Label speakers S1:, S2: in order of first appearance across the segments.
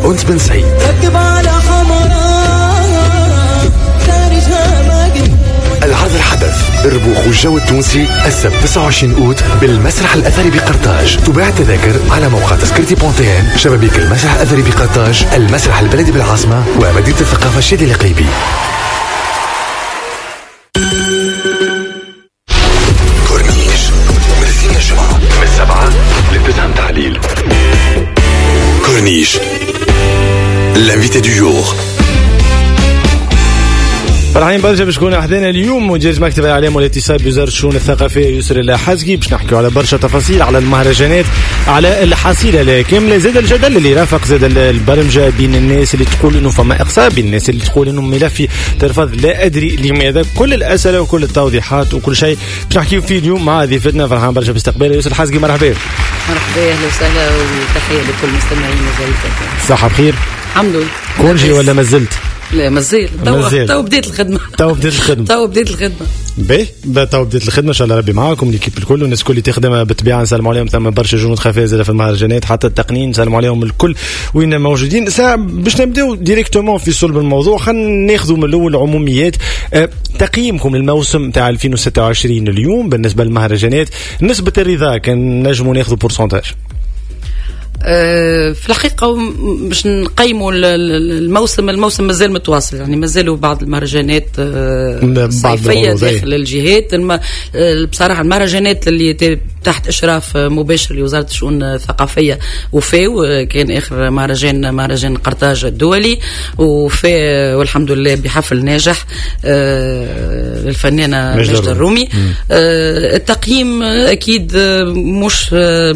S1: أنس بن سعيد.
S2: ركب على حمراء خارجها ماجد.
S1: العرض الحدث الربوخ والجو التونسي السبت 29 أوت بالمسرح الأثري بقرطاج. تباع التذاكر على موقع تذكرتي بونتين. شبابيك المسرح الأثري بقرطاج، المسرح البلدي بالعاصمة ومدينة الثقافة الشادي القيبي. كورنيش من الجمعة من 7 ل 9 تعليل. كورنيش l'invité du jour.
S3: فرحين برشا باش تكون احدانا اليوم مدير مكتب الاعلام والاتصال بوزاره الشؤون الثقافيه يسر الحزقي باش نحكيو على برشا تفاصيل على المهرجانات، على الحصيله كامله، زاد الجدل اللي رافق زاد البرمجه بين الناس اللي تقول انه فما اقصاء، بين الناس اللي تقول انه ملفي ترفض لا ادري لماذا. كل الاسئله وكل التوضيحات وكل شيء باش نحكيو فيه اليوم مع ضيفتنا. فرحان برشا باستقبال يسر الحزقي. مرحبا.
S4: مرحبا، اهلا وسهلا وتحيه لكل مستمعين وزارتك.
S3: صحه بخير؟
S4: الحمد لله.
S3: كونجي ولا مازلت؟
S4: لا مازال تو بديت الخدمه. تو بديت الخدمه
S3: باهي تو بديت الخدمه ان شاء الله ربي معاكم ليكيب الكل والناس الكل اللي تخدم بالطبيعه نسلموا عليهم. ثم برشا جنود خفازه في المهرجانات حتى التقنيين نسلموا عليهم الكل وين موجودين. ساعه باش نبداو ديريكتومون في صلب الموضوع. خلينا ناخذوا من الاول عموميات. تقييمكم للموسم تاع 2026 اليوم بالنسبه للمهرجانات، نسبه الرضا كان نجموا ناخذوا بورسنتاج؟
S4: في الحقيقة باش نقيموا الموسم مازال متواصل، يعني مازالوا بعض المهرجانات صيفية داخل الجهات. بصراحة المهرجانات اللي تحت إشراف مباشر لوزارة الشؤون الثقافية وفاو، كان آخر مهرجان قرطاج الدولي وفاء والحمد لله بحفل ناجح للفنانة مجد الرومي. التقييم أكيد مش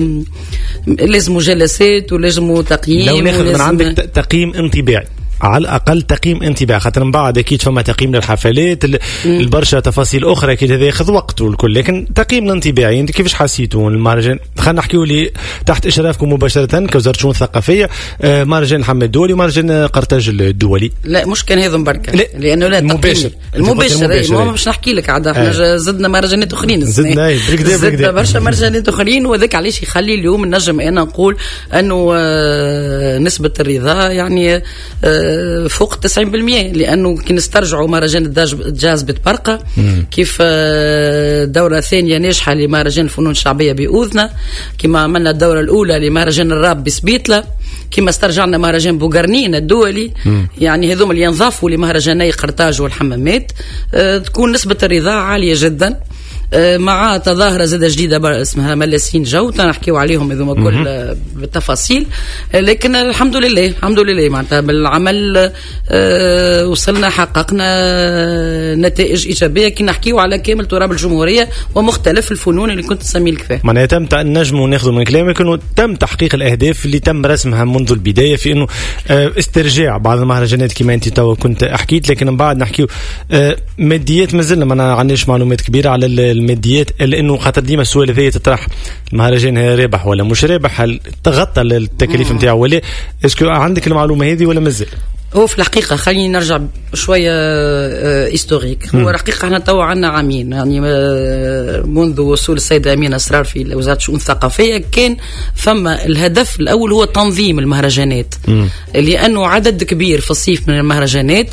S4: لازم جلسات ولازم تقييم.
S3: لو ناخذ من عندك تقييم انطباعي، على الأقل تقييم انطباع، خاطر من بعد أكيد فما تقييم للحفلات البرشا تفاصيل أخرى أكيد هذا ياخذ وقت والكل، لكن تقييم الانطباعي أنت كيفاش حسيتوا المهرجان؟ خلينا نحكيو لي تحت إشرافكم مباشرة كوزارة الشؤون الثقافية، مهرجان الحمد الدولي ومهرجان قرطاج الدولي.
S4: لا مش كان هذا مبركة، لأنه لا المباشر ما باش نحكي لك عاد احنا زدنا مهرجانات أخرين، زدنا برشا مهرجانات أخرين، وذاك علاش يخلي اليوم نجم أنا نقول أنه نسبة الرضا يعني فوق 90%، لأنه كي نسترجعوا مهرجان الجاز بتبرقة، كيف دورة ثانية ناجحة لمهرجان الفنون الشعبية بأوذنة، كما عملنا الدورة الأولى لمهرجان الراب بسبيتلة، كما استرجعنا مهرجان بوغرنين الدولي. يعني هذوم اللي ينضافوا لمهرجاني قرطاج والحمامات، تكون نسبة الرضا عالية جدا، مع تظاهرة زادة جديدة اسمها ملاسين جو تنحكيو عليهم إذا كل بالتفاصيل. لكن الحمد لله معناتها بالعمل وصلنا حققنا نتائج إيجابية كي نحكيو على كامل تراب الجمهورية ومختلف الفنون اللي كنت نسمي الكفاح.
S3: معناها تم نجم وناخذ من كلامك إنه تم تحقيق الأهداف اللي تم رسمها منذ البداية، في إنه استرجاع بعض المهرجانات كما أنت تو كنت حكيت، لكن من بعد نحكيو ماديات مازلنا ما عندناش معلومات كبيرة على الماديات، لانه خاطر ديما السؤال هذا تطرح المهرجان رابح ولا مش رابح، هل تغطى التكاليف نتاعو ولا اسكو عندك المعلومه هذه ولا مازال؟
S4: هو في الحقيقة خليني نرجع شوية إستوريك. هو الحقيقة احنا توا عنا عامين، يعني منذ وصول السيدة أمينة أسرار في وزارة الشؤون الثقافية كان فما الهدف الأول هو تنظيم المهرجانات، لأنه عدد كبير في الصيف من المهرجانات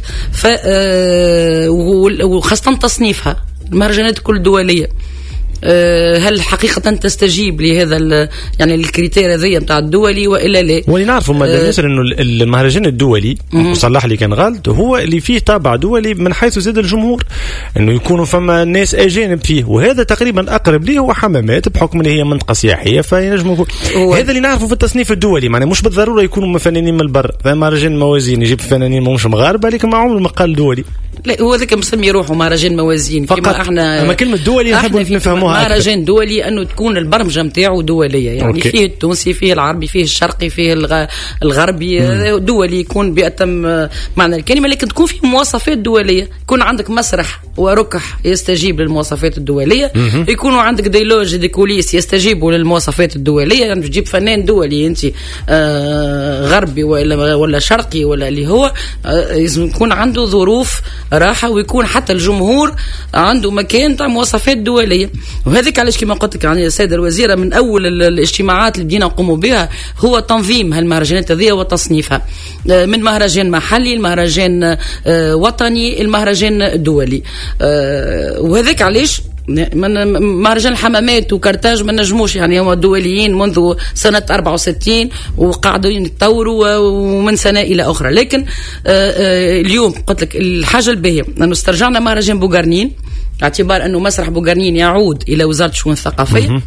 S4: وخاصة تصنيفها المهرجانات كل دولية. هل حقيقة تستجيب لهذا يعني الكريتير هذيا نتاع الدولي وإلا لا؟ واللي
S3: نعرفوا ياسر إنه المهرجان الدولي وصلح لي كان غلط هو اللي فيه طابع دولي من حيث زاد الجمهور، إنه يكونوا فما ناس أجانب فيه، وهذا تقريبا أقرب ليه هو حمامات بحكم اللي هي منطقة سياحية فينجموا هذا اللي نعرفه في التصنيف الدولي. معناه مش بالضرورة يكونوا فنانين من البر، مهرجان موازين يجيب فنانين مش مغاربة لكن ما عمره ما قال دولي.
S4: لا هو ذاك مسمي روحه مهرجان موازين كما احنا.
S3: اما كلمة دولي نحب نفهموها.
S4: مهرجان دولي انه تكون البرمجة نتاعو دولية، يعني أوكي. فيه التونسي فيه العربي فيه الشرقي فيه الغربي، دولي يكون بأتم معنى الكلمة، لكن تكون فيه مواصفات دولية، يكون عندك مسرح وركح يستجيب للمواصفات الدولية، يكونوا عندك ديلوج دي كوليس يستجيبوا للمواصفات الدولية، يعني تجيب فنان دولي انت غربي ولا شرقي ولا اللي هو لازم يكون عنده ظروف راحة، ويكون حتى الجمهور عنده مكان تاع مواصفات دولية. وهذيك علاش كما قلت لك يعني السيده الوزيره من اول الاجتماعات اللي بدينا نقوموا بها هو تنظيم هالمهرجانات هذه وتصنيفها من مهرجان محلي المهرجان وطني المهرجان الدولي. وهذاك علاش مهرجان الحمامات وكرتاج ما نجموش يعني هم دوليين منذ سنة 64 وقاعدين يتطوروا ومن سنة إلى أخرى. لكن اليوم قلت لك الحاجة الباهية أنه استرجعنا مهرجان بوغارنين اعتبار أنه مسرح بوغارنين يعود إلى وزارة الشؤون الثقافية.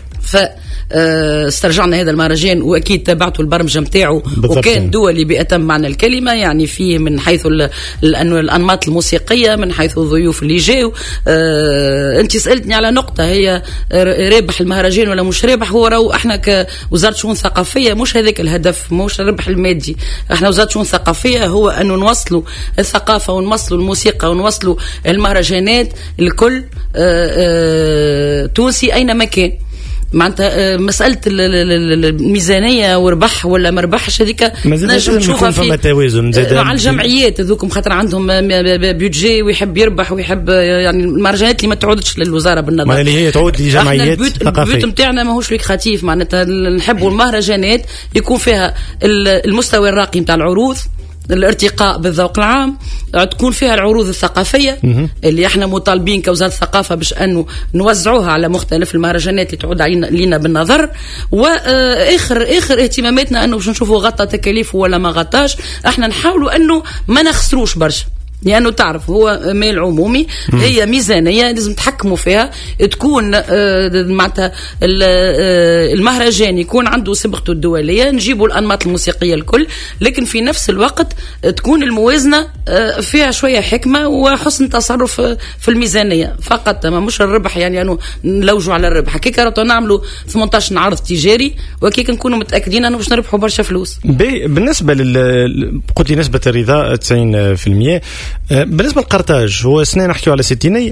S4: استرجعنا هذا المهرجان واكيد تابعتوا البرمجه نتاعو وكان دولي بأتم معنى الكلمه يعني فيه من حيث الانماط الموسيقيه من حيث الضيوف اللي جاوا. انت سالتني على نقطه هي رابح المهرجان ولا مش رابح. هو راهو احنا كوزاره شؤون ثقافيه مش هذاك الهدف مش الربح المادي. احنا وزاره شؤون ثقافيه هو انه نوصلوا الثقافه ونوصلوا الموسيقى ونوصلوا المهرجانات الكل تونسي اينما كان. معناتها مسألة الميزانية وربح ولا ما ربحش هذيك نجم نشوفها في توازن مع الجمعيات هذوكم خاطر عندهم بيدجي ويحب يربح ويحب يعني المهرجانات اللي ما تعودش للوزارة بالنظر اللي هي تعود لجمعيات ثقافية. البيوت نتاعنا ماهوش ليك خفيف معناتها نحبوا المهرجانات يكون فيها المستوى الراقي نتاع العروض الارتقاء بالذوق العام تكون فيها العروض الثقافية اللي احنا مطالبين كوزارة الثقافة باش انه نوزعوها على مختلف المهرجانات اللي تعود علينا بالنظر. واخر اهتماماتنا انه باش نشوفوا غطى تكاليفه ولا ما غطاش. احنا نحاولوا انه ما نخسروش برشا لأنه تعرف هو مال عمومي هي ميزانية لازم تحكموا فيها تكون معناتها المهرجان يكون عنده سبقته الدولية نجيبوا الأنماط الموسيقية الكل لكن في نفس الوقت تكون الموازنة فيها شوية حكمة وحسن تصرف في الميزانية فقط ما مش الربح يعني أنه نلوجوا على الربح كيكا راتو نعملوا 18 عرض تجاري وكيكا نكونوا متأكدين أنه باش نربحوا برشا فلوس.
S3: بالنسبة قلت لي نسبة الرضا 90%. بالنسبة للقرطاج هو سنة نحكيو على 60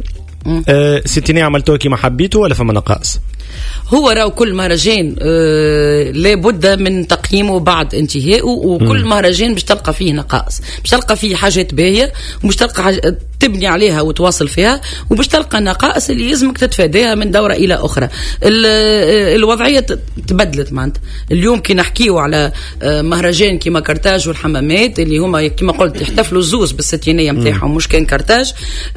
S3: عملتوه كما حبيتوا ولا فما نقائص؟
S4: هو راو كل مهرجان لابد من تقييمه بعد انتهائه وكل مهرجان باش تلقى فيه نقائص باش تلقى فيه حاجات باهية وباش تلقى تبني عليها وتواصل فيها وباش تلقى نقائص اللي يلزمك تتفاداها من دورة إلى أخرى. الوضعية تبدلت معناتها اليوم كي نحكيو على مهرجان كما كرتاج والحمامات اللي هما كما قلت يحتفلوا الزوز بالستينية متاعهم مش كان كرتاج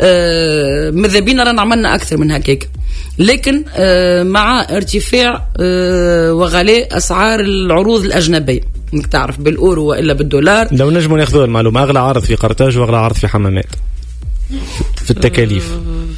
S4: ماذا بينا رانا عملنا أكثر من هكاك لكن مع ارتفاع وغلاء أسعار العروض الأجنبية انك تعرف بالأورو وإلا بالدولار.
S3: لو نجموا ناخذوا المعلومة أغلى عرض في قرطاج وأغلى عرض في حمامات في التكاليف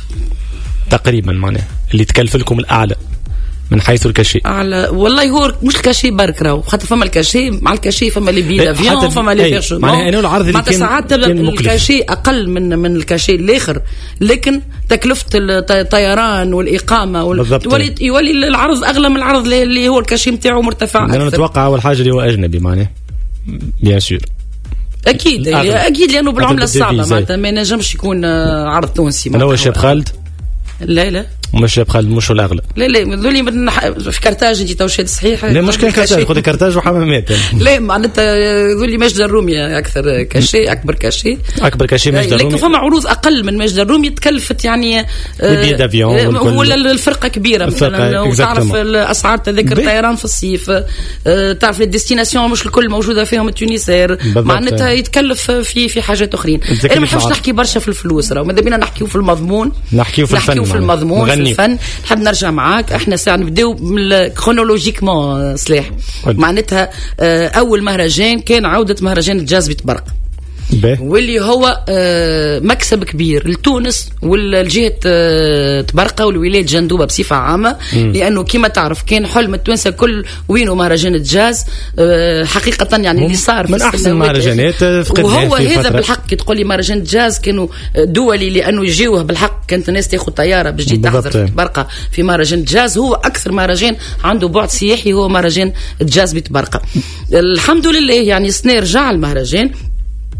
S3: تقريبا معناه اللي تكلف لكم الأعلى من حيث الكاشي
S4: على والله هو مش الكاشي برك راهو خاطر فما الكاشي مع الكاشي فما لي بي دافيون فما لي بيرسونال
S3: معناها انه العرض اللي كان
S4: ساعات الكاشي اقل من الكاشي الاخر لكن تكلفه الطيران والاقامه يولي العرض اغلى من العرض اللي هو الكاشي نتاعو مرتفع
S3: انا نتوقع اول حاجه اللي هو اجنبي معناه بيان سور
S4: اكيد لانه بالعمله الصعبه معناتها ما نجمش يكون عرض تونسي.
S3: انا هو الشاب خالد
S4: لا
S3: مش خالد مش الاغلى
S4: لا ذولي في كرتاج انت توشيت صحيح
S3: لا مش كان كرتاج قلت كرتاج وحمامات
S4: لا معناتها ذولي ماجد الرومي اكثر كاشي اكبر كاشي
S3: ماجد الرومي
S4: لكن فما عروض اقل من ماجد الرومي تكلفت يعني
S3: البي دافيون
S4: ولا الفرقه كبيره مثلا وتعرف الاسعار تذاكر الطيران في الصيف تعرف الديستيناسيون مش الكل موجوده فيهم التونسير معناتها يتكلف في حاجات اخرين. انا ما نحبش نحكي برشا في الفلوس راه ماذا بينا نحكيو في المضمون
S3: نحكيو في المضمون
S4: في الفن. نحب نرجع معاك احنا ساعه نبداو كرونولوجيكمون سلاح معناتها اول مهرجان كان عوده مهرجان الجاز بتبرق واللي هو مكسب كبير لتونس والجهة تبرقة والولايات جندوبة بصفة عامة لأنه كما تعرف كان حلم التوانسة كل وينه مهرجان الجاز حقيقة يعني اللي صار
S3: من أحسن مهرجانات
S4: وهو هذا بالحق كي تقول لي مهرجان الجاز كانوا دولي لأنه يجيوه بالحق كانت الناس تاخذ طيارة باش تجي تحضر في تبرقة في مهرجان الجاز. هو أكثر مهرجان عنده بعد سياحي هو مهرجان الجاز بتبرقة. الحمد لله يعني سنة رجع المهرجان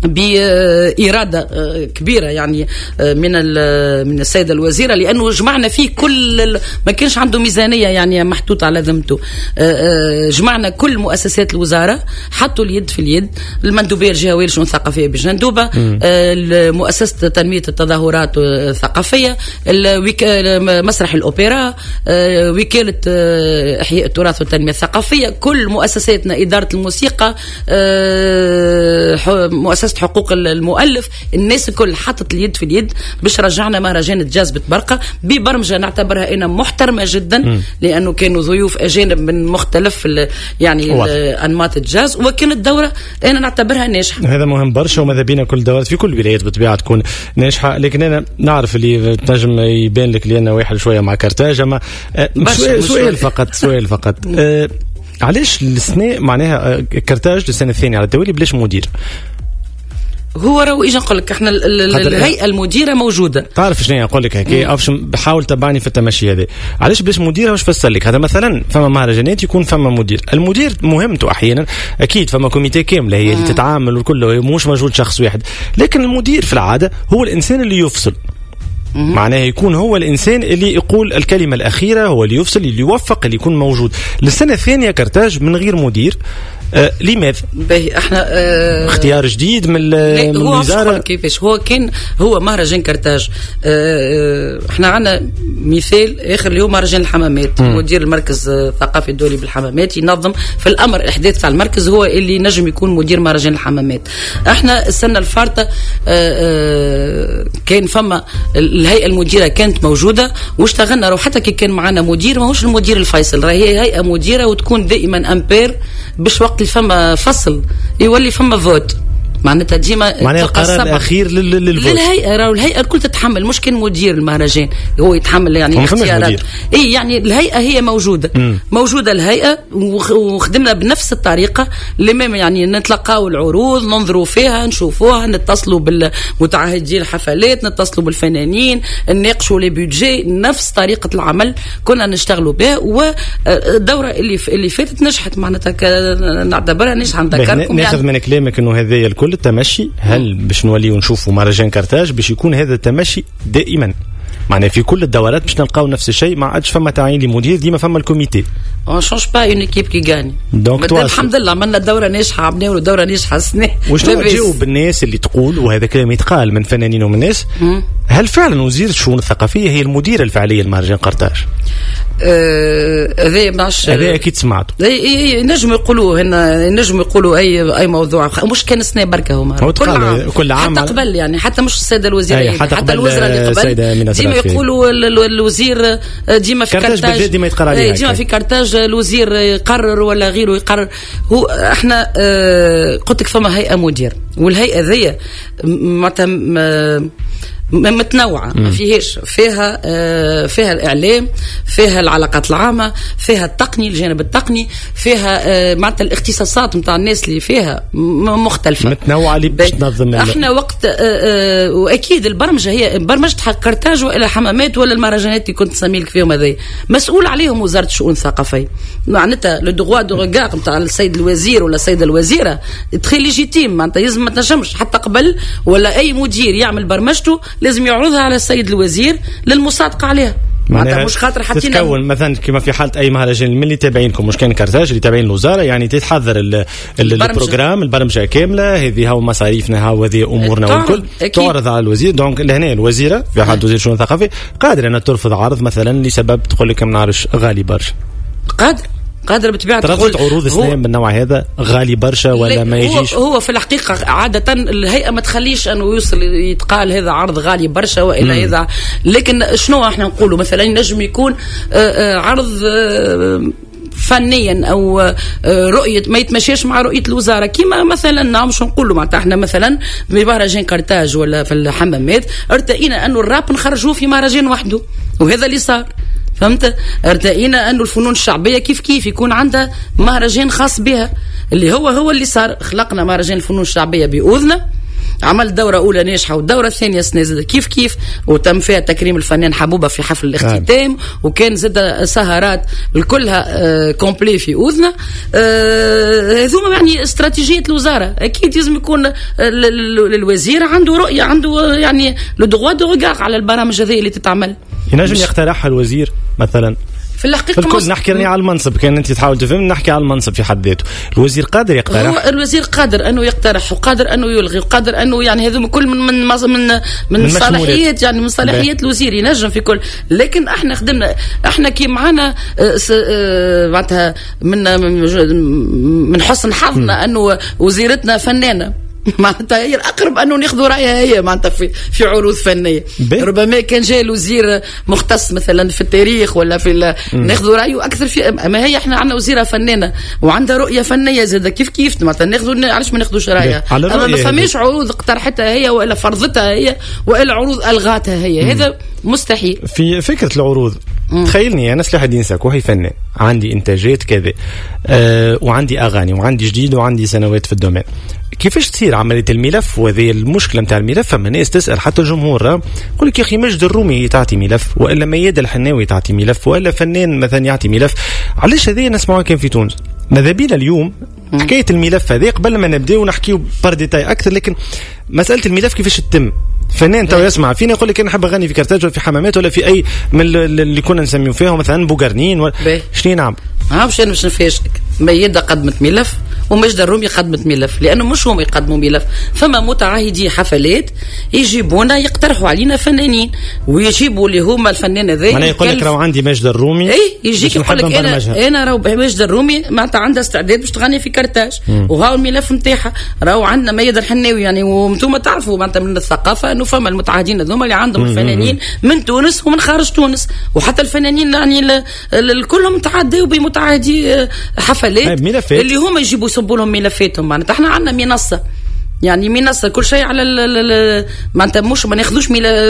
S4: بإرادة كبيرة يعني من السيدة الوزيرة، لأنه جمعنا فيه كل ما كانش عنده ميزانية يعني محطوط على ذمته. جمعنا كل مؤسسات الوزارة، حطوا اليد في اليد، المندوبية الجهوية للشؤون الثقافية بجندوبة، مؤسسة تنمية التظاهرات الثقافية، مسرح الأوبرا، وكالة إحياء التراث والتنمية الثقافية، كل مؤسساتنا، إدارة الموسيقى، مؤسسة حقوق المؤلف، الناس الكل حطت اليد في اليد باش رجعنا مهرجان الجاز بتبرقة ببرمجة نعتبرها أنا محترمة جدا، لأنه كانوا ضيوف أجانب من مختلف يعني أنماط الجاز، وكانت دورة أنا نعتبرها ناجحة.
S3: هذا مهم برشا، وماذا بينا كل دورات في كل الولايات بالطبيعة تكون ناجحة، لكن أنا نعرف اللي تنجم يبان لك لأنه واحد شوية مع كرتاج، أما سؤال فقط علاش السنة معناها كرتاج للسنة الثانية على التوالي بلاش مدير؟
S4: هو راهو اجا نقول لك احنا الهيئه المديره موجوده.
S3: تعرف شنو نقول لك هكا بحاول تبعني في التمشي هذا، علاش بلاش مدير؟ واش فسر لك هذا؟ مثلا فما مهرجانات يكون فما مدير، المدير مهمته احيانا اكيد فما كوميتي كامله هي اللي تتعامل وكله، مش موجود شخص واحد، لكن المدير في العاده هو الانسان اللي يفصل، معناه يكون هو الإنسان اللي يقول الكلمة الأخيرة، هو اللي يفصل، اللي يوفق، اللي يكون موجود. للسنة الثانية كرتاج من غير مدير، لماذا؟
S4: احنا
S3: اختيار جديد من الوزارة؟
S4: كيفاش هو مهرجان كرتاج. احنا عندنا مثال آخر اللي هو مهرجان الحمامات، مدير المركز الثقافي الدولي بالحمامات ينظم في الأمر الإحداث تاع المركز، هو اللي نجم يكون مدير مهرجان الحمامات. احنا السنة الفارطة كان فما الهيئة المديرة كانت موجودة واشتغلنا، حتى كي كان معنا مدير ماهوش المدير الفيصل، راهي هيئة مديرة وتكون دائما أمبير باش وقت اللي فما فصل يولي فما فوت، معناتها ديما
S3: معناها القرار الاخير
S4: للهيئه، راهو الهيئه الكل تتحمل، مش كان مدير المهرجان هو يتحمل يعني اختيارات. اي يعني الهيئه هي موجوده الهيئه، وخدمنا بنفس الطريقه اللي يعني نتلقاو العروض، ننظروا فيها، نشوفوها، نتصلوا بالمتعهدين الحفلات، نتصلوا بالفنانين، نناقشوا لي بيدجي، نفس طريقه العمل كنا نشتغلوا بها. والدوره اللي فاتت نجحت، معناتها نعتبرها نجحه. نذكركم
S3: ناخذ من كلامك انه هذه الكل التمشي، هل باش نوليو نشوفوا مهرجان كرتاج باش يكون هذا التمشي دائما؟ معناها في كل الدورات باش نلقاو نفس الشيء، ما عادش فما تعيين لمدير، ديما فما الكوميتي.
S4: اون شونج با اون ايكيب كي غاني. الحمد لله عملنا دوره ناجحه، عملنا دوره ناجحه السنه.
S3: واش تجاوب الناس اللي تقول، وهذا كلام يتقال من فنانين ومن الناس، هل فعلا وزير الشؤون الثقافيه هي المديره الفعليه لمهرجان كرتاج؟ هذا اكيد سمعته.
S4: نجم يقولوا هنا، نجم يقولوا اي موضوع، مش كان سنه بركه هما
S3: كل عام
S4: حتى قبل يعني، حتى مش الساده الوزير، حتى الوزراء اللي قبل ديما يقولوا الوزير ديما في كرتاج،
S3: ديما يتقرر عليه،
S4: ديما في كرتاج الوزير يقرر ولا غيره يقرر. هو احنا قلت لك فما هيئه مدير، والهيئه ذي متنوعة، ما فيهاش فيها الإعلام، فيها العلاقات العامة، فيها التقني، الجانب التقني، فيها معناتها الاختصاصات متاع الناس اللي فيها مختلفة
S3: متنوعة اللي باش تنظم.
S4: احنا وقت وأكيد البرمجة هي برمجة كرتاج ولا حمامات ولا المهرجانات اللي كنت سميلك فيهم، هذي مسؤول عليهم وزارة الشؤون الثقافية، معناتها لو دغوا دو ريغار نتاع السيد الوزير ولا السيدة الوزيرة تري ليجيتيم، معناتها يلزم ما تنجمش حتى قبل ولا أي مدير يعمل برمجته لازم يعرضها على السيد الوزير للمصادقة عليها، معناتها مش خاطر حاطين
S3: تتكون مثلا كما في حاله اي مهرجان من اللي تابعينكم، مش كان كرتاج اللي تابعين الوزاره، يعني تتحضر البروجرام، البرمجه كامله، هذه هاو مصاريفنا، هاو هذه امورنا والكل تعرض على الوزير. دونك لهنا الوزيره في حاله وزير الشؤون الثقافيه قادره انها ترفض عرض مثلا لسبب تقول لك ما نعرفش غالي برشا،
S4: قادر بطبيعة
S3: ترفض عروض السنة من النوع هذا غالي برشا ولا ما يجيش؟
S4: هو في الحقيقة عادة الهيئة ما تخليش أنه يوصل يتقال هذا عرض غالي برشا وإلا هذا، لكن شنو احنا نقوله مثلا نجم يكون عرض فنيا او رؤيه ما يتمشيش مع رؤيه الوزاره، كيما مثلا مش نقولوا معناتها احنا مثلا بمهرجان كرتاج ولا في الحمامات ارتئينا انه الراب نخرجوه في مهرجان وحده، وهذا اللي صار، فهمت؟ ارتئينا انه الفنون الشعبيه كيف يكون عندها مهرجان خاص بها، اللي هو اللي صار. خلقنا مهرجان الفنون الشعبيه باذنه، عمل دورة أولى ناجحة والدورة الثانية سنة زاد كيف وتم فيها تكريم الفنان حبوبة في حفل الاختتام وكان زاد سهرات الكلها كومبلي في أذنه. هذوما يعني استراتيجية الوزارة. أكيد لازم يكون الوزير عنده رؤية، عنده يعني لو دغوا دو ريغار على البرامج هذه اللي تتعمل.
S3: ينجم يقترحها الوزير مثلا
S4: في الحقيقة.
S3: الكل نحكي على المنصب، كان انت تحاول تفهم نحكي على المنصب في حد ذاته. الوزير قادر يقترح،
S4: هو الوزير قادر انه يقترح وقادر انه يلغي وقادر انه يعني هذا كل من صلاحيات، يعني من صلاحيات الوزير ينجم في كل. لكن احنا خدمنا، احنا كي معنا معناتها من حسن حظنا انه وزيرتنا فنانة معناتها هي الأقرب أنه ناخذوا رأيها هي معناتها في عروض فنية. ربما كان جاي الوزير مختص مثلا في التاريخ ولا في ناخذوا رأيه أكثر في. أما هي إحنا عندنا وزيرة فنانة وعندها رؤية فنية زادة كيف معناتها ناخذوا، علاش ما ناخذوش رأيها؟ أما ما فماش عروض اقترحتها هي وإلا فرضتها هي وإلا عروض ألغاتها هي. هذا مستحيل. في
S3: فكرة العروض تخيلني أنا سلاح الدين ساكو هي فنان، عندي إنتاجات كذا وعندي أغاني وعندي جديد وعندي سنوات في الدومين. كيفاش تصير عملية الملف؟ وهذه المشكلة متاع الملف. فما ناس تسأل حتى الجمهور يقول لك يا أخي مجد الرومي تعطي ملف، وإلا مياد الحناوي تعطي ملف، وإلا فنان مثلا يعطي ملف. علاش هذه نسمعها كان في تونس؟ ماذا بينا اليوم حكاية الملف هذه قبل ما نبدأ ونحكيه بار ديتاي أكثر. لكن مسألة الملف كيفاش تتم؟ فنان تو يسمع فينا يقول لك انا نحب اغني في كرتاج ولا في حمامات ولا في اي من اللي كنا نسميو فيهم مثلا بوغرنين شنو نعم.
S4: باش نفاشلك. ميادة قدمت ملف ومجد الرومي قدمت ملف، لانه مش هم يقدموا ملف، فما متعهدي حفلات يجيبونا يقترحوا علينا فنانين ويجيبوا اللي هما الفنان هذا.
S3: انا يقول لك راهو عندي مجد الرومي،
S4: يجيك يقول لك انا راهو مجد الرومي معناتها عندها استعداد باش تغني في كرتاج وهاو الملف نتاعها. راهو عندنا ميادة الحناوي يعني، وانتم تعرفوا معناتها من الثقافه انه فما المتعهدين هذوما اللي عندهم الفنانين من تونس ومن خارج تونس، وحتى الفنانين يعني كلهم تعدوا بمتعهدي حفلات اللي هما يجيبوا يصبوا لهم ملفاتهم. معناتها احنا عندنا منصه، يعني منصه كل شيء على معناتها مش ما ناخذوش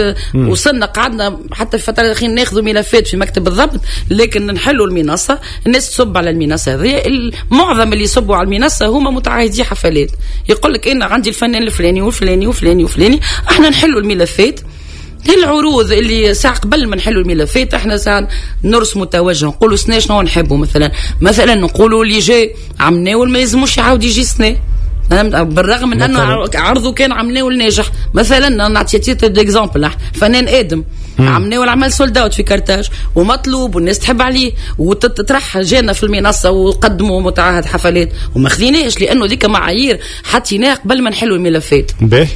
S4: وصلنا قعدنا حتى في الفتره الاخيره ناخذوا ملفات في مكتب الضبط، لكن نحلوا المنصه. الناس تصب على المنصه هذه، معظم اللي يصبوا على المنصه هما متعهدي حفلات. يقول لك انا عندي الفنان الفلاني والفلاني والفلاني والفلاني، احنا نحلوا الملفات. هي العروض اللي ساعة قبل ما نحلوا الملفات احنا ساعة نرسموا توجه، نقولوا سنة شنو نحبوا. مثلا نقولوا اللي جاي عمناول ما يلزموش يعاود يجي سنة، بالرغم من انه عرضه كان عمناول ناجح. مثلا نعطي تيتر ديكزامبل، فنان ادم عمناول عمل سولد اوت في كرتاج ومطلوب والناس تحب عليه وتطرح جانا في المنصه وقدموا متعهد حفلات وما خذيناش، لانه ديك معايير حطيناها قبل ما نحلوا الملفات.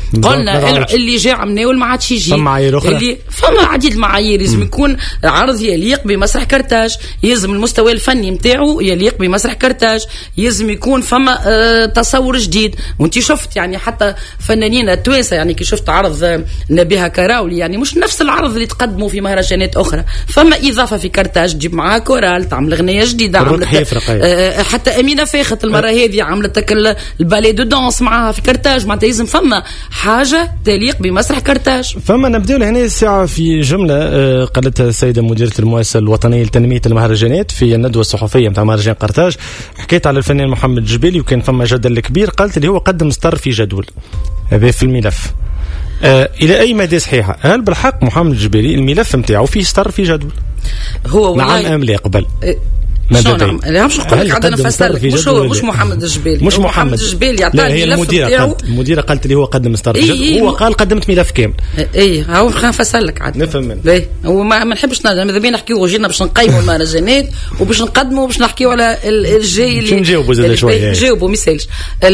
S4: قلنا اللي جاء عمناول ما عادش يجي. فما عديد معايير، لازم يكون عرض يليق بمسرح كرتاج، يلزم المستوى الفني نتاعو يليق بمسرح كرتاج، يلزم يكون فما تصور جديد. وانت شفت يعني حتى فنانين التوانسه، يعني كي شفت عرض نبيها كراولي يعني مش نفس العرض اللي تقدموا في مهرجانات اخرى، فما اضافه في كرتاج تجيب معها كورال تعمل اغنيه جديده. عملت حتى امينه فاخت المره هذه عملت البالي دو دانس معها في كرتاج. معناتها لازم فما حاجه تليق بمسرح كرتاج.
S3: فما نبداو هنا الساعه في جمله قالتها السيده مديره المؤسسه الوطنيه لتنميه المهرجانات في الندوه الصحفيه نتاع مهرجان قرطاج. حكيت على الفنان محمد الجبيلي وكان فما جدل كبير. قالت اللي هو قدم ستار في جدول هذا في الملف. إلى أي مدى صحيحة؟ هل بالحق محمد الجبيلي الملف متاعه فيه ستار في جدول؟
S4: هو
S3: نعم أم لا قبل؟
S4: شنو نعم؟ لا مش نقول لك عاد انا نفسر مش هو مش محمد الجبيلي،
S3: مش محمد
S4: الجبيلي يعطي الملف نتاعو.
S3: المديره قالت لي هو قدم ستار في جدول. هو قال قدمت ملف كامل.
S4: هاو خلينا نفسر لك عاد
S3: نفهم منه.
S4: هو ما نحبش ماذا بينا نحكيو جينا باش نقيموا المهرجانات وباش نقدموا وباش نحكيو على الجاي اللي
S3: نجاوبوا زاد شويه.
S4: نجاوبوا مثالش.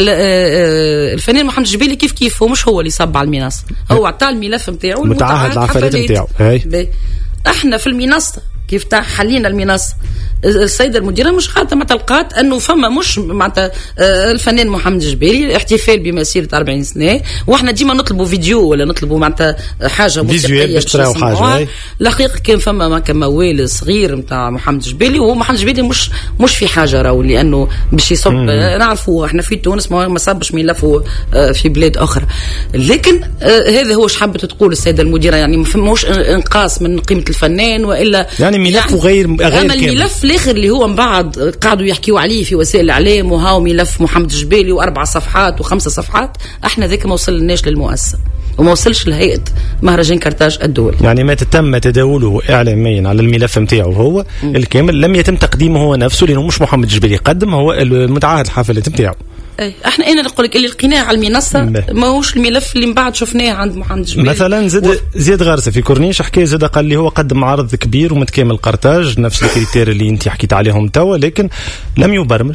S4: الفنان محمد الجبيلي كيف هو مش هو اللي صب على المنصه، هو عطى الملف نتاعو
S3: متعهد العفاريت نتاعو.
S4: احنا في المنصه كيف حلينا المنصه. السيده المديره مش خاطئه ما تلقات انه فما مش معناتها الفنان محمد الجبيلي احتفال بمسيره 40 سنه، واحنا ديما نطلبوا فيديو ولا نطلبوا معناتها حاجه موسيقيه باش تراو حاجه. الحقيقه كان فما موال صغير نتاع محمد الجبيلي، وهو محمد الجبيلي مش في حاجه راهو لانه باش يصب. نعرفوا احنا في تونس ما صبش ملفه في بلاد اخرى، لكن هذا هو حبت تقول السيده المديره، يعني ما فماش انقاص من قيمه الفنان والا
S3: يعني ملف غير
S4: الملف الاخر اللي هو من بعد قاعدوا يحكيوا عليه في وسائل الاعلام وهاو ملف محمد جبالي و4 صفحات و5 صفحات، احنا ذاك ما وصلناش للمؤسسه وما وصلش لهيئه مهرجان كرتاج الدولي.
S3: يعني ما تم تداوله اعلاميا على الملف نتاعو هو الكامل، لم يتم تقديمه هو نفسه، لانه مش محمد جبالي قدم، هو المتعهد الحفلات نتاعو.
S4: انا نقول لك اللي لقيناه على المنصه ماهوش الملف اللي من بعد شفناه عند محمد جبالي.
S3: مثلا زياد غارسه في كورنيش حكى زاد قال لي هو قدم عرض كبير ومتكامل قرطاج نفس الكريتير اللي انت حكيت عليهم توا، لكن لم يبرمج.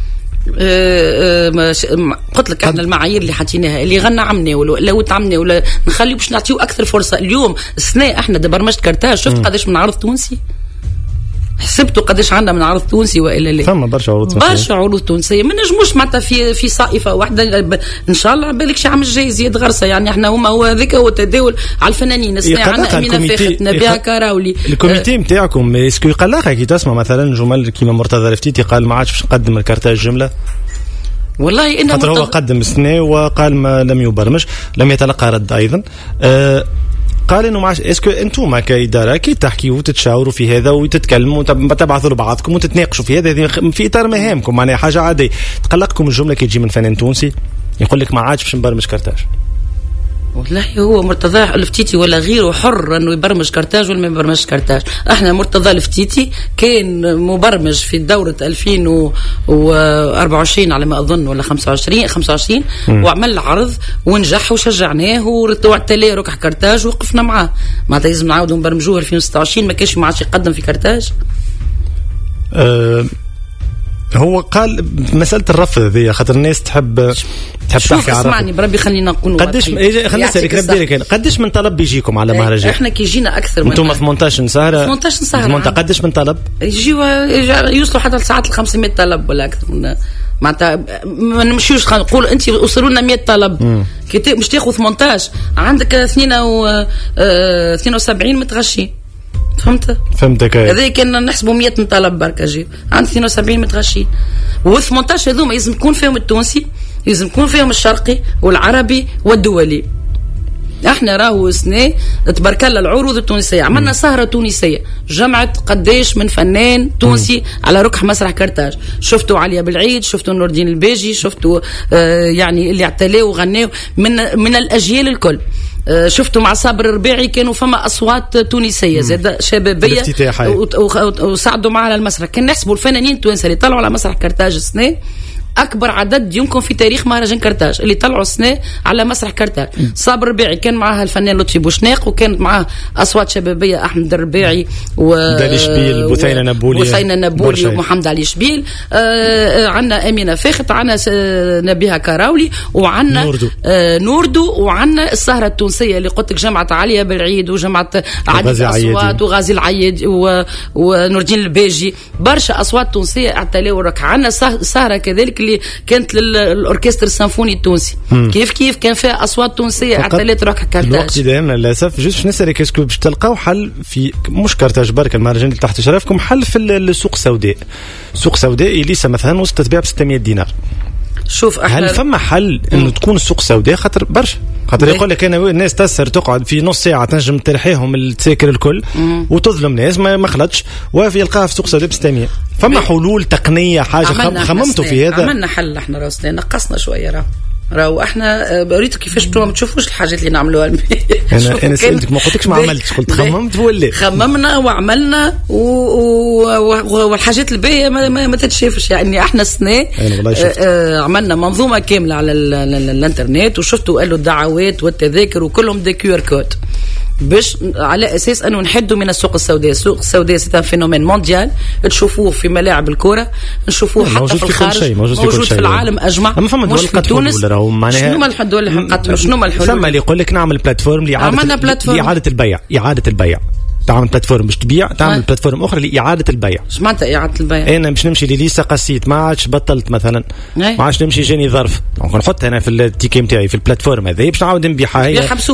S4: قلت لك احنا المعايير اللي حطيناها اللي غنى عمنا ولا تعمنا ولا نخليه باش نعطيو اكثر فرصه. اليوم السنه احنا برمجه كرتاج شفت قداش من عرض تونسي، حسبتوا قداش عندنا من عرض تونسي والا لا؟
S3: ثم برشا عروض
S4: تونسيه ما نجموش معناتها في صائفه واحده. ان شاء الله بالك شي عام الجاي زياد غرسه، يعني احنا هو هذاك هو تداول على الفنانين. السنه عندنا امينه فاخت، نبيها كراولي.
S3: الكوميتي نتاعكم اسكو يقلقها كي تسمع مثلا جمل كيما مرتضى الفتيتي قال ما عادش باش نقدم الكرتاج جمله؟
S4: والله
S3: خاطر هو قدم السنه وقال ما لم يبرمج، لم يتلقى رد ايضا. قال انه معش اسكو انتم كاداره كي تحكيوا وتتشاوروا في هذا وتتكلموا وتبعثوا لبعضكم وتتناقشوا في هذا في اطار مهامكم، معناها حاجه عاديه. تقلقكم الجمله كي تجي من فنان تونسي يقول لك ما عادش باش نبرمج كرتاج؟
S4: والله هو مرتضى الفتيتي ولا غيره حر انه يبرمج كرتاج ولا ما يبرمجش كرتاج. احنا مرتضى الفتيتي كان مبرمج في دوره 2024 على ما اظن ولا 25 وعمل عرض ونجح وشجعناه وتلاه ركح كرتاج ووقفنا معاه. معناتها لازم نعاودوا نبرمجوه 2026 ما كانش ما عادش يقدم في كرتاج.
S3: هو قال مسألة الرفض هذه خاطر الناس تحب تحكي على
S4: اسمعني بربي خلينا نكونوا
S3: قداش خلينا نسالك نبدأ قداش من طلب بيجيكم على مهرجان؟
S4: احنا كي جينا اكثر من
S3: انتم 18 سهرة قداش من طلب؟
S4: يوصلوا حتى لساعات 500 طلب ولا اكثر من معناتها. ما نمشيوش نقول انت وصلوا لنا 100 طلب كي مش تاخذ 18 عندك 72 متغشين.
S3: فهمتك.
S4: هذا كان نحسبوا 100 طلب برك جي عند 72 متغشين، و18 هذوما لازم يكون فيهم التونسي، لازم يكون فيهم الشرقي والعربي والدولي. احنا راهو سنه تبارك الله العروض التونسيه عملنا سهره تونسيه جمعت قداش من فنان تونسي على ركح مسرح كرتاج. شفتوا عليا بالعيد، شفتوا نور الدين الباجي، شفتوا يعني اللي اعتلاوا وغناوا من الاجيال الكل. شفتوا مع صابر الربيعي كانوا فما اصوات تونسيه زاد شبابيه وساعدوا معنا المسرح. كان نحسبوا الفنانين التوانسه اللي طلعوا على مسرح كرتاج السنه اكبر عدد يمكن في تاريخ مهرجان كرتاج اللي طلعوا السنه على مسرح كرتاج. صابر الربيعي كان معها الفنان لطفي بوشناق، وكانت معاه اصوات شبابيه احمد الربيعي
S3: دالي شبيل بثينه
S4: نبولي ومحمد علي شبيل. عندنا امينه فاخت، عندنا نبيها كراولي، وعندنا نوردو، وعندنا السهره التونسيه اللي قلت لك جمعت عليا بالعيد وجمعت عدد اصوات وغازي العيد ونور الدين الباجي. برشا اصوات تونسيه اعتلاوا رك. عندنا سهره كذلك اللي كانت للاوركستر السيمفوني التونسي كيف كان فيها اصوات تونسيه اعتلت روح كرتاج.
S3: الوقت دائما للاسف جوست نسالك اسكو باش تلقاو حل في مش كرتاج برك المهرجان اللي تحت اشرافكم، حل في السوق السوداء. السوق السوداء ليس مثلا وسط تتباع ب 600 دينار.
S4: شوف
S3: هل فما حل انه تكون السوق السوداء؟ خاطر برشا يقول لك انا الناس تسر تقعد في نص ساعه تنجم ترحيهم التساكر الكل وتظلم ناس ما خلطش وفي يلقاها في سوق السوداء ب 600. فما حلول تقنيه حاجه خممتوا في هذا؟
S4: عملنا حل احنا راسنا نقصنا شويه راهو احنا بريتو كيفاش ما تشوفوش الحاجات اللي نعملوها.
S3: انا سالتك ما قلتلكش ما عملتش، قلت خممت ولا
S4: خممنا وعملنا والحاجات الباهيه ما تتشافش. يعني احنا السنه عملنا منظومه كامله على الانترنت، وشفتوا قالوا الدعوات والتذاكر وكلهم دي كيو ار كود باش على اساس انه نحدوا من السوق السوداء. السوق السوداء سي فينومين مونديال، تشوفوه في ملاعب الكره، نشوفوه حتى في الخارج، موجود في العالم اجمع، مش في تونس. شنو ما الحدود اللي حقتهم؟ شنو ما الحلول؟
S3: ثم اللي يقول لك نعمل بلاتفورم لإعادة البيع. تعمل بلاتفورم باش تبيع، تعمل بلاتفورم اخرى لاعاده البيع.
S4: اش معناتها اعاده البيع؟
S3: انا باش نمشي لليسا قسيت ما عادش بطلت مثلا، ما عادش نمشي جاني ظرف، نحط انا في التيكي نتاعي في البلاتفورم هذه باش نعاود نبيعها. هي
S4: يحبسوها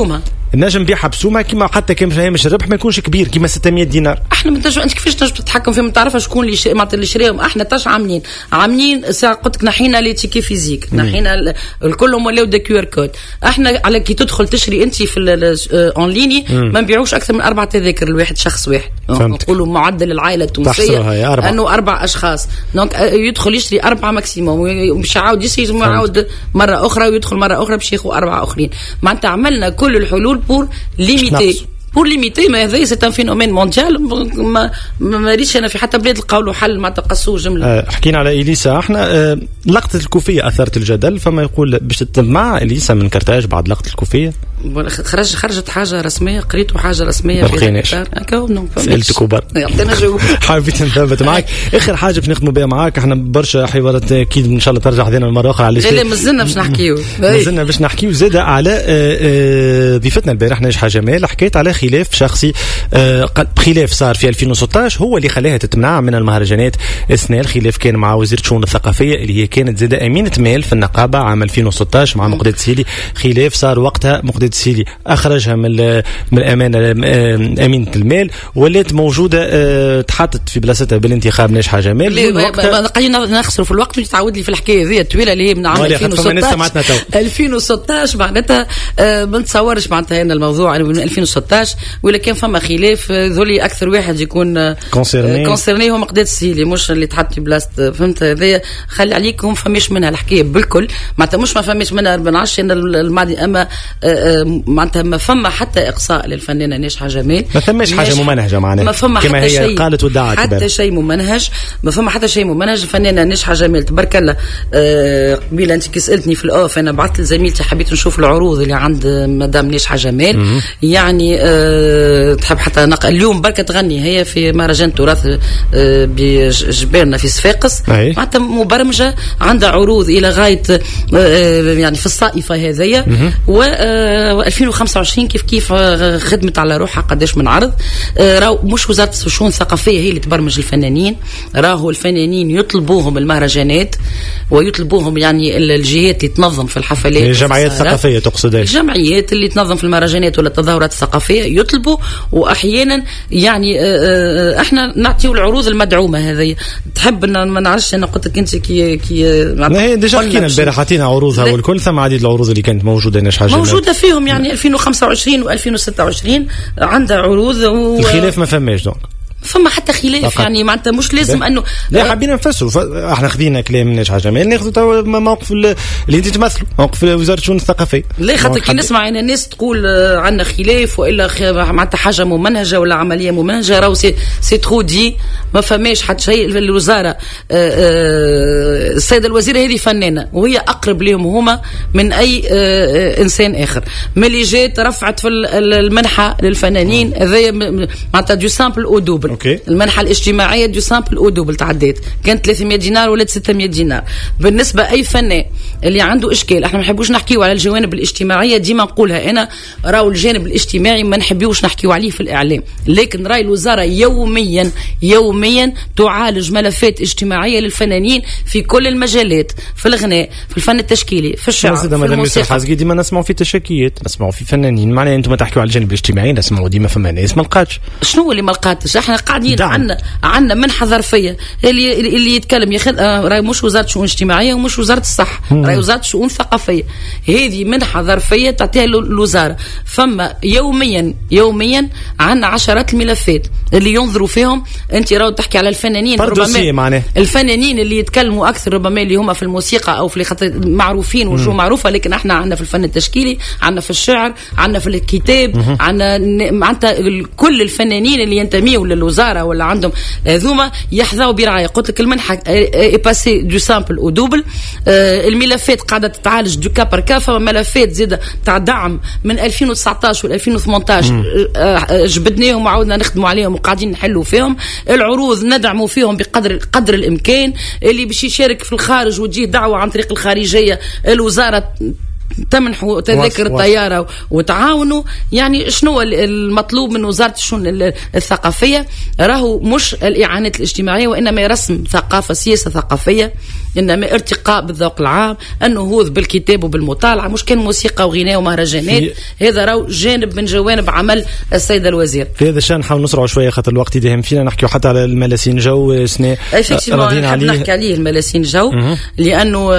S3: نجم نبيعها بسومه كيما حتى كان مش الربح ما يكونش كبير كيما 600 دينار.
S4: احنا ما انت كيفاش تنجم تتحكم فيهم؟ ما تعرفش شكون اللي شريهم. احنا تاش عاملين ساعه قلت لك نحينا لي تيكي فيزيك، نحينا الكلهم ولاو دي كيو ار كود. احنا على كي تدخل تشري انت في اون ليني ما نبيعوش اكثر من 4 تذاكر لواحد شخص واحد. نقولوا معدل العائله التونسيه انه 4 اشخاص، دونك يدخل يشتري 4 ماكسيموم، مش يعاود يسير يعاود مره اخرى ويدخل مره اخرى باش ياخذ 4 اخرين. معناتها عملنا كل الحلول بور ليميتي ما هذا سي ان فينومين مونديال. ما ريتش انا في حتى بلاد القولوا حل ما تقصوه جمله.
S3: حكينا على اليسا احنا لقطه الكوفيه اثارت الجدل، فما يقول باش تتبع اليسا من كرتاج بعد لقطه الكوفيه.
S4: خرجت حاجه رسميه، قريتوا حاجه رسميه
S3: في سالت كبر
S4: يعطينا جواب.
S3: حبيت نثبت معك اخر حاجه باش نخدموا بها معاك. احنا برشا حوارات اكيد ان شاء الله ترجع حدينا المره اخرى على
S4: لا مازلنا باش نحكيو
S3: زاد على ضيفتنا البارح ناجحه جمال. حكيت على خلاف شخصي، خلاف صار في 2016 هو اللي خلاها تتمنع من المهرجانات السنه. الخلاف كان مع وزيره الشؤون الثقافيه اللي هي كانت زاده امينه مال في النقابه عام 2016 مع مقداد السيلي. خلاف صار وقتها مقداد السيلي اخرجها من الامانه امينه المال، ولات موجوده تحطت في بلاصتها بالانتخاب ناجحه جمال.
S4: قاعدين نخسروا في الوقت. مش تعاود لي في الحكايه ذي الطويله اللي هي من عام 2016 معناتها ما نتصورش معناتها هنا الموضوع من 2016 ولا كان فما خلاف. ذولي اكثر واحد يكون كونسيرني هو مقداد السيلي، مش اللي تحط في بلاصه. فهمت هذايا خلي عليكم فماش منها الحكايه بالكل. معناتها مش ما فماش منها ما نعرفش ان الماضي اما معناتها ما فما حتى اقصاء للفنانه ناجحه جمال.
S3: ما فماش حاجه ممنهجه معناها
S4: ما فما
S3: كما
S4: حتى
S3: هي قالت ودعت
S4: حتى شيء ممنهج. ما فما حتى شيء ممنهج. الفنانه ناجحه جمال تبارك الله. قبيله انت كي سالتني في الاوف انا بعثت لزميلتي حبيت نشوف العروض اللي عند مدام ناجحه جمال. يعني تحب حتى اليوم بركة تغني هي في مهرجان تراث بجبالنا في صفاقس. معناتها مبرمجة عندها عروض إلى غاية يعني في الصائفة هذية. و2025 كيف خدمت على روحها قداش من عرض. راهو مش وزارة الشؤون الثقافية هي اللي تبرمج الفنانين، راهو الفنانين يطلبوهم المهرجانات ويطلبوهم يعني الجهات اللي تنظم في الحفلات.
S3: الجمعيات الثقافية تقصد؟
S4: الجمعيات اللي تنظم في المهرجانات ولا التظاهرات الثقافية يطلبوا. واحيانا يعني احنا نعطيو العروض المدعومه هذه. تحب ان ما نعرفش انا قلت لك انت كي
S3: هي ديجا حكينا البارح عطينا عروضها والكل. ثم عديد العروض اللي كانت موجوده ناجحه
S4: موجوده فيهم يعني 2025 و2026 عندها عروض.
S3: الخلاف ما فماش دونك
S4: فما حتى خلاف فقط. يعني معناتها مش لازم انه
S3: لا حابين نفسروا. احنا خدينا كلام ناجحه جمال ناخذوا موقف اللي انت تمثلوا موقف وزاره الشؤون الثقافيه.
S4: لا خاطر كي نسمع ان الناس تقول عندنا خلاف والا معناتها حاجه ممنهجه ولا عمليه ممنهجه راهو سي ترو دي ما فماش حتى شيء. الوزاره السيده الوزيره هذه فنانه وهي اقرب لهم هما من اي انسان اخر. ملي جات رفعت في المنحه للفنانين هذايا معناتها دو سامبل او دوبل. المنحة الاجتماعية دو سامبل او دوبل تعديت كانت 300 دينار ولا 600 دينار. بالنسبة أي فنان اللي عنده إشكال احنا ما نحبوش نحكيو على الجوانب الاجتماعية ديما نقولها أنا راهو الجانب الاجتماعي ما نحبوش نحكيو عليه في الإعلام، لكن راي الوزارة يوميا تعالج ملفات اجتماعية للفنانين في كل المجالات، في الغناء، في الفن التشكيلي، في الشعر، في الموسيقى.
S3: ديما نسمعوا في تشكيات، نسمعوا في فنانين. معناها انتم تحكيوا على الجانب الاجتماعي نسمعوا ديما فما ناس ما لقاتش.
S4: شنو اللي ما لقاتش؟ احنا قاعدين عندنا منحه ظرفيه اللي يتكلم ياخذ راهي مش وزاره الشؤون الاجتماعيه ومش وزاره الصحه، راهي وزاره الشؤون الثقافيه. هذه منحه ظرفيه تعطيها الوزاره. فما يوميا عندنا عشرات الملفات اللي ينظروا فيهم. انت راهو تحكي على الفنانين ربما الفنانين اللي يتكلموا اكثر ربما اللي هم في الموسيقى او في خاطر معروفين وجوه معروفه، لكن احنا عندنا في الفن التشكيلي، عندنا في الشعر، عندنا في الكتاب، عندنا معناتها كل الفنانين اللي ينتميوا للوزاره ولا عندهم هذوما يحظوا برعايه. قلت لك المنحه باسي دو سامبل او دوبل. الملفات قاعده تتعالج دو كا بار كا. ملفات زاده تاع دعم من 2019 و 2018 جبدناهم وعاودنا نخدموا عليهم وقاعدين نحلوا فيهم. العروض ندعموا فيهم بقدر الامكان. اللي باش يشارك في الخارج وتجيه دعوه عن طريق الخارجيه الوزاره تمنحوا تذاكر الطياره وتعاونوا. يعني شنو المطلوب من وزاره الشؤون الثقافيه؟ راهو مش الاعانات الاجتماعيه، وانما رسم ثقافه، سياسه ثقافيه، انما ارتقاء بالذوق العام، النهوض بالكتاب وبالمطالعه، مش كان موسيقى وغناء ومهرجانات. هذا راهو جانب من جوانب عمل السيد الوزير.
S3: في هذا الشان نحاول نسرعوا شويه خاطر الوقت يدهم فينا، نحكيو حتى على الملاسين جو سنة
S4: راضيين عليه. نحكي عليه الملاسين جو لانه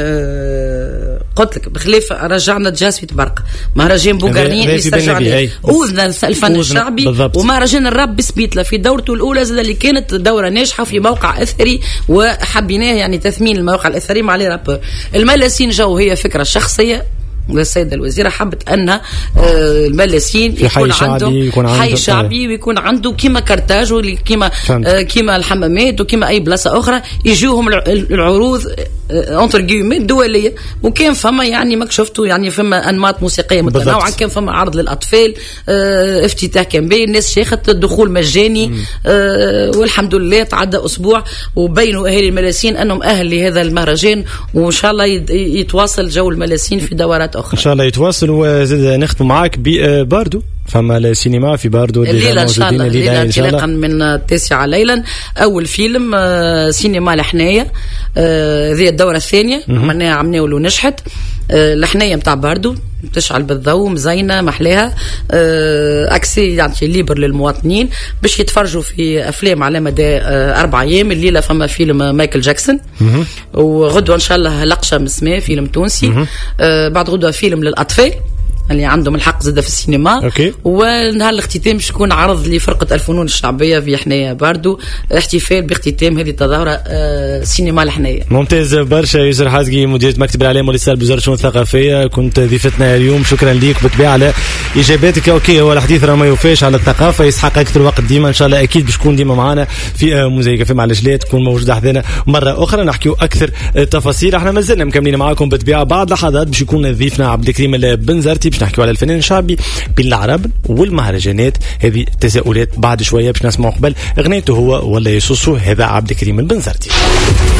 S4: قلت لك بخلاف رجعنا جاز في تبرق، مهرجان بوغارني اللي استرجعنا اوذنا الفن الشعبي، ومهرجان الراب بسبيتلا في دورته الاولى زاد اللي كانت دوره ناجحه في موقع اثري وحبيناه، يعني تثمين الموقع الاثري مع لي رابور. الملاسين جو هي فكره شخصيه السيدة الوزيرة، حبت أن الملاسين يكون عنده حي شعبي ويكون عنده كيما كرتاج كيما الحمامات وكيما أي بلاصة أخرى يجوهم العروض انتر جيومي دولية. وكان فما يعني ما شفتوا يعني فما أنماط موسيقية متنوعة، كان فما عرض للأطفال، افتتاح كان بين الناس شيخت الدخول مجاني، والحمد لله تعدى أسبوع وبينوا أهالي الملاسين أنهم أهل لهذا المهرجان، وإن شاء الله يتواصل جو الملاسين في دورات أخرى.
S3: إن شاء الله يتواصل. وزاد نختم معك بباردو، فما السينما في باردو
S4: الليلة إن شاء الله، الليلة انطلاقا من 9 ليلا أول فيلم سينما الحناية، ذي الدورة الثانية عملناها عمناول ونجحت. الحناية متاع باردو تشعل بالضوء مزينة محلاها، أكسي يعني ليبر للمواطنين باش يتفرجوا في أفلام على مدى 4 أيام. الليلة فما فيلم مايكل جاكسون، وغدوة إن شاء الله لقشة مسماه فيلم تونسي، بعد غدوة فيلم للأطفال اللي عندهم الحق زاد في السينما. ونهار الاختتام باش يكون عرض لفرقة الفنون الشعبية في حناية باردو، احتفال باختتام هذه التظاهرة سينما الحناية.
S3: ممتاز برشا. يوسر حازقي مدير مكتب الإعلام والاتصال بوزارة الشؤون الثقافية، كنت ضيفتنا اليوم. شكرا ليك بالطبيعة على إجاباتك. أوكي، هو الحديث راه ما يوفاش على الثقافة، يسحق أكثر وقت ديما. إن شاء الله أكيد باش تكون ديما معنا في موزايك في معلجلات، تكون موجودة حدنا مرة أخرى نحكيو أكثر تفاصيل. احنا مازلنا مكملين معاكم بالطبيعة. بعد لحظات باش يكون ضيفنا عبد الكريم البنزرتي باش نحكيو على الفنان الشعبي بالعرب والمهرجانات. هذه تساؤلات بعد شوية باش نسمعوا قبل اغنيته هو ولا يسوسو. هذا عبد الكريم البنزرتي.